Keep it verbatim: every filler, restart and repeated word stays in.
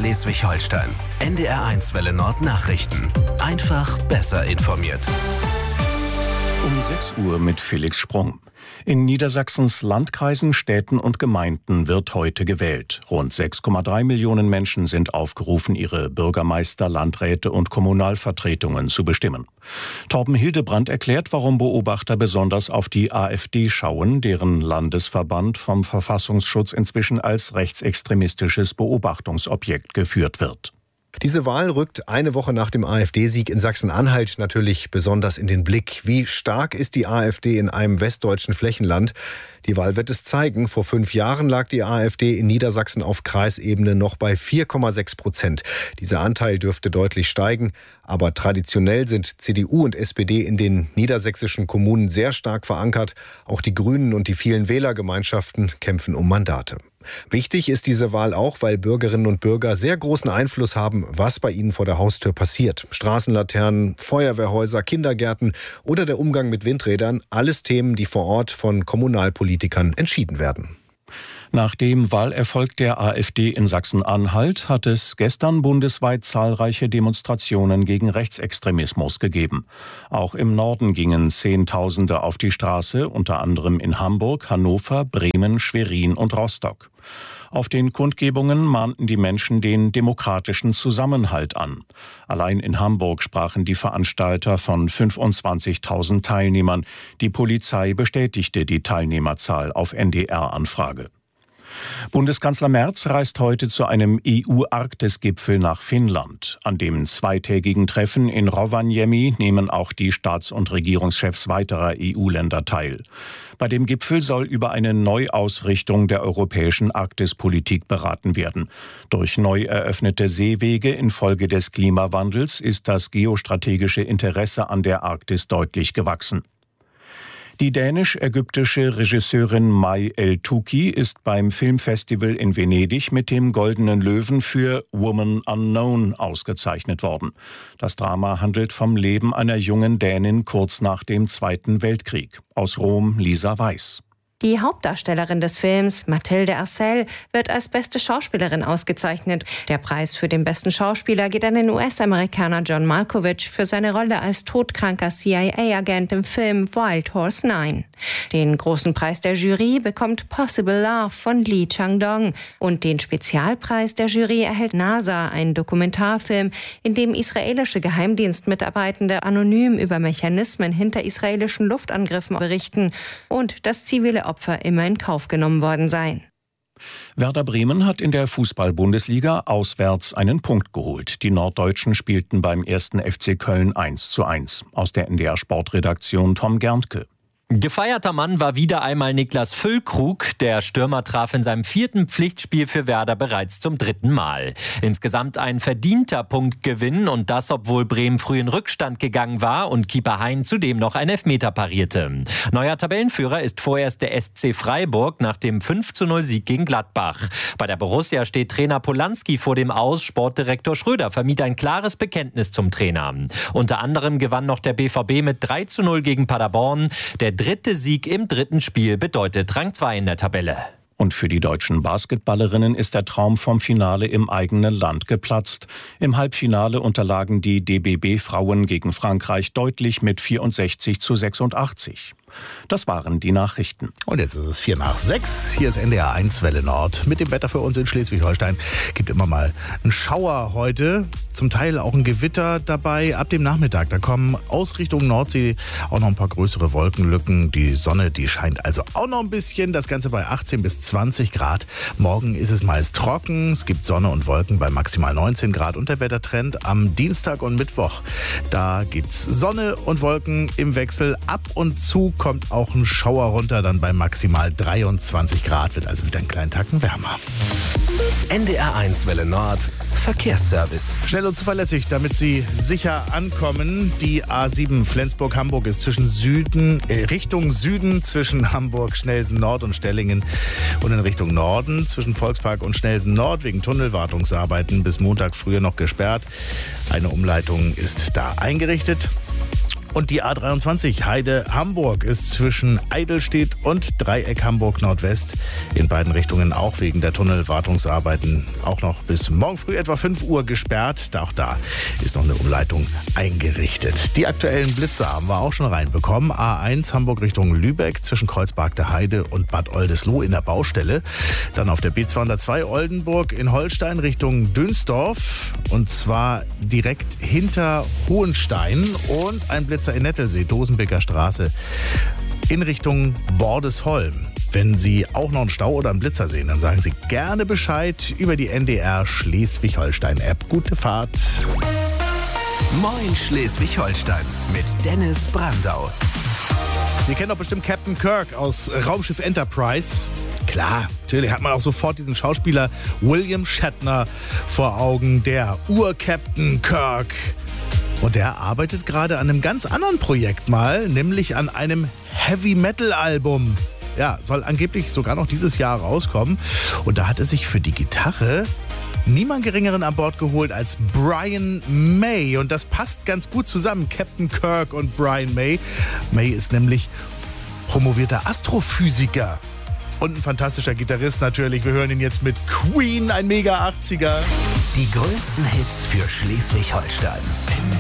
Schleswig-Holstein. N D R eins Welle Nord Nachrichten. Einfach besser informiert. Um sechs Uhr mit Felix Sprung. In Niedersachsens Landkreisen, Städten und Gemeinden wird heute gewählt. Rund sechs Komma drei Millionen Menschen sind aufgerufen, ihre Bürgermeister, Landräte und Kommunalvertretungen zu bestimmen. Torben Hildebrand erklärt, warum Beobachter besonders auf die AfD schauen, deren Landesverband vom Verfassungsschutz inzwischen als rechtsextremistisches Beobachtungsobjekt geführt wird. Diese Wahl rückt eine Woche nach dem AfD-Sieg in Sachsen-Anhalt natürlich besonders in den Blick. Wie stark ist die AfD in einem westdeutschen Flächenland? Die Wahl wird es zeigen. Vor fünf Jahren lag die AfD in Niedersachsen auf Kreisebene noch bei vier Komma sechs Prozent. Dieser Anteil dürfte deutlich steigen. Aber traditionell sind C D U und S P D in den niedersächsischen Kommunen sehr stark verankert. Auch die Grünen und die vielen Wählergemeinschaften kämpfen um Mandate. Wichtig ist diese Wahl auch, weil Bürgerinnen und Bürger sehr großen Einfluss haben, was bei ihnen vor der Haustür passiert. Straßenlaternen, Feuerwehrhäuser, Kindergärten oder der Umgang mit Windrädern, alles Themen, die vor Ort von Kommunalpolitikern entschieden werden. Nach dem Wahlerfolg der AfD in Sachsen-Anhalt hat es gestern bundesweit zahlreiche Demonstrationen gegen Rechtsextremismus gegeben. Auch im Norden gingen Zehntausende auf die Straße, unter anderem in Hamburg, Hannover, Bremen, Schwerin und Rostock. Auf den Kundgebungen mahnten die Menschen den demokratischen Zusammenhalt an. Allein in Hamburg sprachen die Veranstalter von fünfundzwanzigtausend Teilnehmern. Die Polizei bestätigte die Teilnehmerzahl auf N D R-Anfrage. Bundeskanzler Merz reist heute zu einem E U-Arktis-Gipfel nach Finnland. An dem zweitägigen Treffen in Rovaniemi nehmen auch die Staats- und Regierungschefs weiterer E U-Länder teil. Bei dem Gipfel soll über eine Neuausrichtung der europäischen Arktispolitik beraten werden. Durch neu eröffnete Seewege infolge des Klimawandels ist das geostrategische Interesse an der Arktis deutlich gewachsen. Die dänisch-ägyptische Regisseurin May El-Touki ist beim Filmfestival in Venedig mit dem Goldenen Löwen für Woman Unknown ausgezeichnet worden. Das Drama handelt vom Leben einer jungen Dänin kurz nach dem Zweiten Weltkrieg. Aus Rom Lisa Weiß. Die Hauptdarstellerin des Films, Mathilde Arcel, wird als beste Schauspielerin ausgezeichnet. Der Preis für den besten Schauspieler geht an den U S-Amerikaner John Malkovich für seine Rolle als todkranker C I A-Agent im Film Wild Horse neun. Den großen Preis der Jury bekommt Possible Love von Lee Chang-dong. Und den Spezialpreis der Jury erhält NASA, ein Dokumentarfilm, in dem israelische Geheimdienstmitarbeitende anonym über Mechanismen hinter israelischen Luftangriffen berichten und das zivile Opfer immer in Kauf genommen worden seien. Werder Bremen hat in der Fußball-Bundesliga auswärts einen Punkt geholt. Die Norddeutschen spielten beim ersten F C Köln eins zu eins. Aus der N D R-Sportredaktion Tom Gerntke. Gefeierter Mann war wieder einmal Niklas Füllkrug. Der Stürmer traf in seinem vierten Pflichtspiel für Werder bereits zum dritten Mal. Insgesamt ein verdienter Punktgewinn und das, obwohl Bremen früh in Rückstand gegangen war und Keeper Hein zudem noch einen Elfmeter parierte. Neuer Tabellenführer ist vorerst der S C Freiburg nach dem fünf zu null Sieg gegen Gladbach. Bei der Borussia steht Trainer Polanski vor dem Aus. Sportdirektor Schröder vermied ein klares Bekenntnis zum Trainer. Unter anderem gewann noch der B V B mit drei zu null gegen Paderborn. Der dritte Sieg im dritten Spiel bedeutet Rang zwei in der Tabelle. Und für die deutschen Basketballerinnen ist der Traum vom Finale im eigenen Land geplatzt. Im Halbfinale unterlagen die D B B-Frauen gegen Frankreich deutlich mit vierundsechzig zu sechsundachtzig. Das waren die Nachrichten. Und jetzt ist es vier nach sechs. Hier ist N D R eins Welle Nord. Mit dem Wetter für uns in Schleswig-Holstein gibt immer mal einen Schauer heute. Zum Teil auch ein Gewitter dabei. Ab dem Nachmittag, da kommen aus Richtung Nordsee auch noch ein paar größere Wolkenlücken. Die Sonne, die scheint also auch noch ein bisschen. Das Ganze bei achtzehn bis zwanzig Grad. Morgen ist es meist trocken. Es gibt Sonne und Wolken bei maximal neunzehn Grad. Und der Wettertrend am Dienstag und Mittwoch. Da gibt's Sonne und Wolken im Wechsel. Ab und zu kommt auch ein Schauer runter, dann bei maximal dreiundzwanzig Grad, wird also wieder einen kleinen Tacken wärmer. N D R eins Welle Nord Verkehrsservice. Schnell und zuverlässig, damit Sie sicher ankommen. Die A sieben Flensburg-Hamburg ist zwischen Süden, äh, Richtung Süden zwischen Hamburg, Schnelsen Nord und Stellingen und in Richtung Norden zwischen Volkspark und Schnelsen Nord wegen Tunnelwartungsarbeiten bis Montag früh noch gesperrt. Eine Umleitung ist da eingerichtet. Und die A dreiundzwanzig Heide-Hamburg ist zwischen Eidelstedt und Dreieck Hamburg-Nordwest in beiden Richtungen auch wegen der Tunnelwartungsarbeiten auch noch bis morgen früh etwa fünf Uhr gesperrt. Auch da ist noch eine Umleitung eingerichtet. Die aktuellen Blitze haben wir auch schon reinbekommen. A eins Hamburg Richtung Lübeck zwischen Kreuzberg der Heide und Bad Oldesloe in der Baustelle. Dann auf der B zweihundertzwei Oldenburg in Holstein Richtung Dünsdorf und zwar direkt hinter Hohenstein und ein Blitzer in Nettelsee, Dosenbeker Straße, in Richtung Bordesholm. Wenn Sie auch noch einen Stau oder einen Blitzer sehen, dann sagen Sie gerne Bescheid über die N D R Schleswig-Holstein-App. Gute Fahrt. Moin Schleswig-Holstein mit Dennis Brandau. Ihr kennt doch bestimmt Captain Kirk aus Raumschiff Enterprise. Klar, natürlich hat man auch sofort diesen Schauspieler William Shatner vor Augen, der Ur-Captain Kirk. Und der arbeitet gerade an einem ganz anderen Projekt mal, nämlich an einem Heavy-Metal-Album. Ja, soll angeblich sogar noch dieses Jahr rauskommen. Und da hat er sich für die Gitarre niemand Geringeren an Bord geholt als Brian May. Und das passt ganz gut zusammen, Captain Kirk und Brian May. May ist nämlich promovierter Astrophysiker. Und ein fantastischer Gitarrist natürlich. Wir hören ihn jetzt mit Queen, ein Mega achtziger. Die größten Hits für Schleswig-Holstein.